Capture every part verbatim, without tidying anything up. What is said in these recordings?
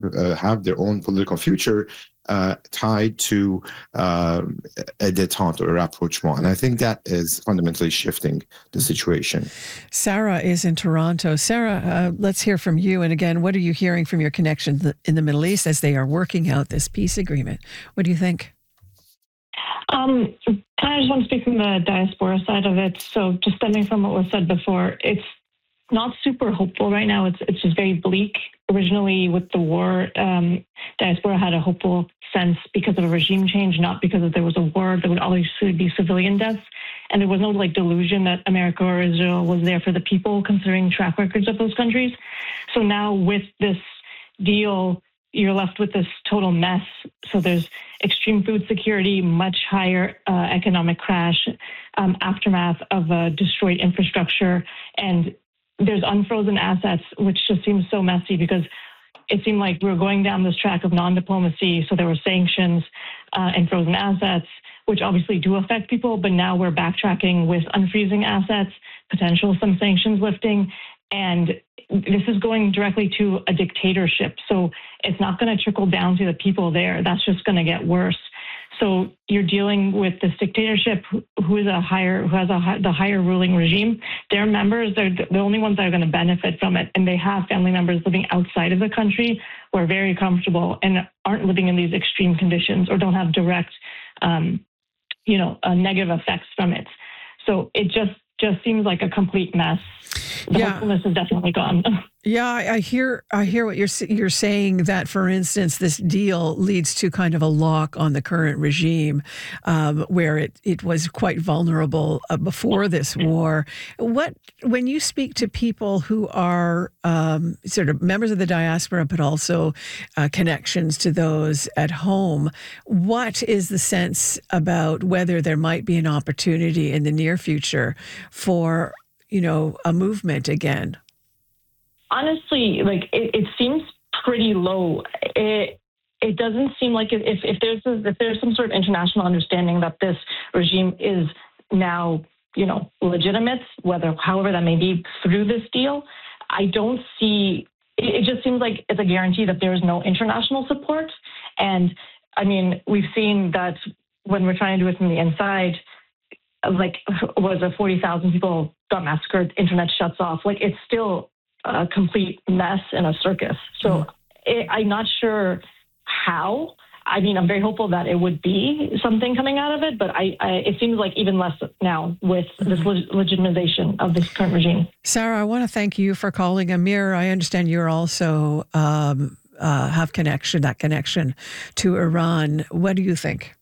uh, have their own political future uh, tied to uh, a détente or a rapprochement. And I think that is fundamentally shifting the situation. Sarah is in Toronto. Sarah, uh, let's hear from you. And again, what are you hearing from your connections in the Middle East as they are working out this peace agreement? What do you think? Um, I just want to speak from the diaspora side of it. So just stemming from what was said before, it's not super hopeful right now. It's it's just very bleak. Originally, with the war, um, diaspora had a hopeful sense because of a regime change, not because if there was a war, there would obviously be civilian deaths. And there was no like delusion that America or Israel was there for the people, considering track records of those countries. So now with this deal, you're left with this total mess. So there's extreme food security, much higher uh, economic crash, um, aftermath of a destroyed infrastructure, and there's unfrozen assets, which just seems so messy because it seemed like we were going down this track of non-diplomacy. So there were sanctions uh, and frozen assets, which obviously do affect people, but now we're backtracking with unfreezing assets, potential some sanctions lifting, and this is going directly to a dictatorship. So it's not going to trickle down to the people there. That's just going to get worse. So you're dealing with this dictatorship who is a higher, who has a high, the higher ruling regime. Their members, they're the only ones that are going to benefit from it. And they have family members living outside of the country who are very comfortable and aren't living in these extreme conditions or don't have direct, um, you know, uh, negative effects from it. So it just, just seems like a complete mess. The yeah. hopefulness is definitely gone. Yeah, I, I hear I hear what you're you're saying, that, for instance, this deal leads to kind of a lock on the current regime, um, where it, it was quite vulnerable uh, before this war. What when you speak to people who are um, sort of members of the diaspora, but also uh, connections to those at home, what is the sense about whether there might be an opportunity in the near future for, you know, a movement again? Honestly, like it, it seems pretty low. It it doesn't seem like if if there's a, if there's some sort of international understanding that this regime is now, you know, legitimate, whether however that may be through this deal, I don't see. It, it just seems like it's a guarantee that there is no international support. And I mean, we've seen that when we're trying to do it from the inside, like was it forty thousand people got massacred, internet shuts off. Like it's still a complete mess and a circus. So mm-hmm. it, I'm not sure how. I mean, I'm very hopeful that it would be something coming out of it, but I, I it seems like even less now with this leg- legitimization of this current regime. Sarah, I want to thank you for calling. Amir, I understand you're also um, uh, have connection, that connection to Iran. What do you think?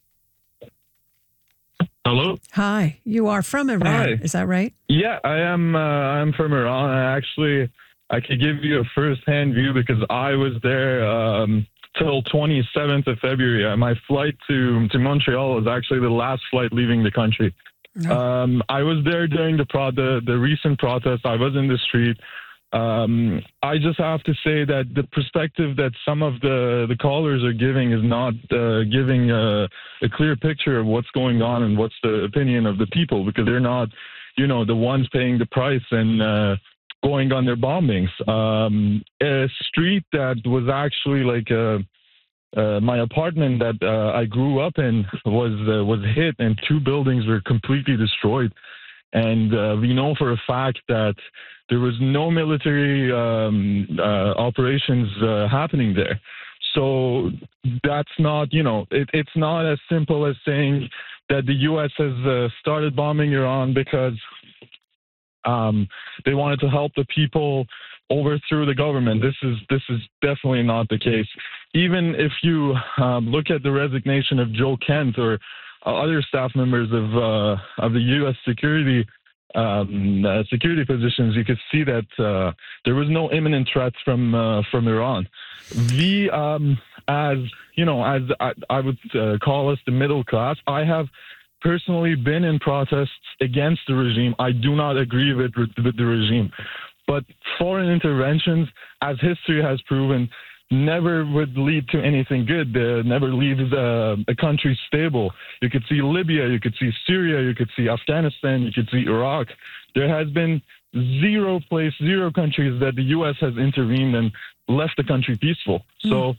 Hello. Hi, you are from Iran, Hi. Is that right? Yeah, I am. Uh, I'm from Iran. I actually, I could give you a first-hand view because I was there um, till twenty-seventh of February. Uh, my flight to to Montreal was actually the last flight leaving the country. No. Um, I was there during the pro the, the recent protest. I was in the street. Um, I just have to say that the perspective that some of the, the callers are giving is not uh, giving a, a clear picture of what's going on and what's the opinion of the people, because they're not, you know, the ones paying the price and uh, going on their bombings. Um, a street that was actually like a, uh, my apartment that uh, I grew up in was uh, was hit, and two buildings were completely destroyed. And uh, we know for a fact that there was no military um, uh, operations uh, happening there. So that's not, you know, it, it's not as simple as saying that the U S has uh, started bombing Iran because um, they wanted to help the people overthrow the government. This is this is definitely not the case. Even if you um, look at the resignation of Joe Kent or Uh, other staff members of uh, of the U S security um, uh, security positions, you could see that uh, there was no imminent threats from uh, from Iran. We, um, as you know, as I, I would uh, call us the middle class, I have personally been in protests against the regime. I do not agree with with the regime, but foreign interventions, as history has proven, never would lead to anything good. Uh, never leaves uh, a country stable. You could see Libya, you could see Syria, you could see Afghanistan, you could see Iraq. There has been zero place, zero countries that the U S has intervened and left the country peaceful. So